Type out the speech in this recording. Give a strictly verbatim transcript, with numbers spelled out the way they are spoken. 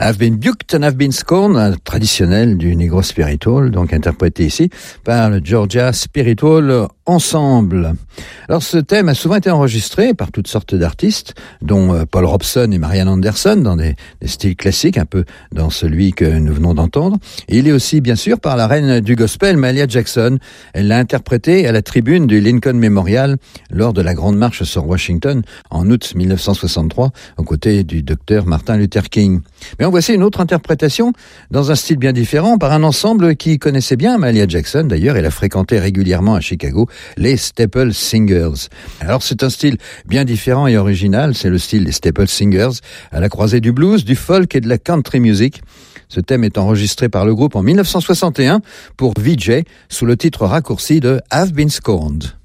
I've been buked and I've been scorned, traditionnel du Negro Spiritual, donc interprété ici par le Georgia Spiritual Ensemble. Alors ce thème a souvent été enregistré par toutes sortes d'artistes, dont euh, Paul Robson et Marian Anderson, dans des, des styles classiques, un peu dans celui que nous venons d'entendre. Et il est aussi bien sûr par la reine du gospel, Mahalia Jackson. Elle l'a interprété à la tribune du Lincoln Memorial lors de la Grande Marche sur Washington en août mille neuf cent soixante-trois, aux côtés du docteur Martin Luther King. Mais en voici une autre interprétation, dans un style bien différent, par un ensemble qui connaissait bien Mahalia Jackson. D'ailleurs, elle a fréquenté régulièrement à Chicago les Staple Singers. Alors c'est un style bien différent et original, c'est le style des Staple Singers, à la croisée du blues, du folk et de la country music. Ce thème est enregistré par le groupe en mille neuf cent soixante et un pour V J, sous le titre raccourci de I've Been Scorned.